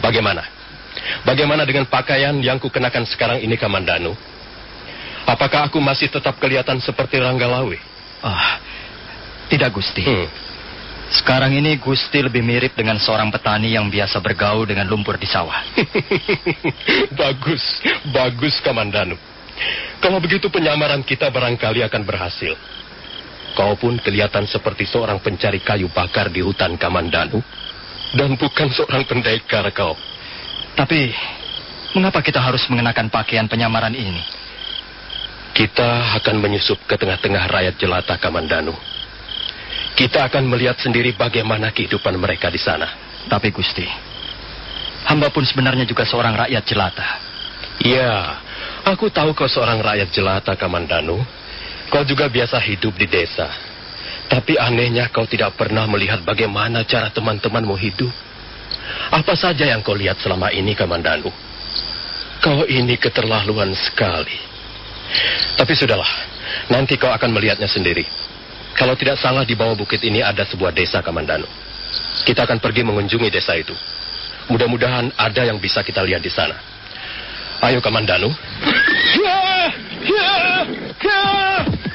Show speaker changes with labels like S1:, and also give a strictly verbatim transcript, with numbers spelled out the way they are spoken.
S1: Bagaimana? Bagaimana dengan pakaian yang kukenakan sekarang ini, Kamandanu? Apakah aku masih tetap kelihatan seperti Ranggalawe?
S2: Ah, tidak, Gusti.
S1: Hmm.
S2: Sekarang ini Gusti lebih mirip dengan seorang petani yang biasa bergaul dengan lumpur di sawah.
S1: Bagus, bagus, Kamandanu. Kalau begitu penyamaran kita barangkali akan berhasil. Kau pun kelihatan seperti seorang pencari kayu bakar di hutan, Kamandanu. Dan bukan seorang pendekar kau.
S2: Tapi, mengapa kita harus mengenakan pakaian penyamaran ini?
S1: Kita akan menyusup ke tengah-tengah rakyat jelata, Kamandanu. Kita akan melihat sendiri bagaimana kehidupan mereka di sana.
S2: Tapi Gusti, hamba pun sebenarnya juga seorang rakyat jelata.
S1: Ya, aku tahu kau seorang rakyat jelata, Kamandanu. Kau juga biasa hidup di desa. Tapi anehnya kau tidak pernah melihat bagaimana cara teman-temanmu hidup. Apa saja yang kau lihat selama ini, Kamandanu? Kau ini keterlaluan sekali. Tapi sudahlah, nanti kau akan melihatnya sendiri. Kalau tidak salah, di bawah bukit ini ada sebuah desa, Kamandanu. Kita akan pergi mengunjungi desa itu. Mudah-mudahan ada yang bisa kita lihat di sana. Ayo, Kamandanu. Ya, ya, ya.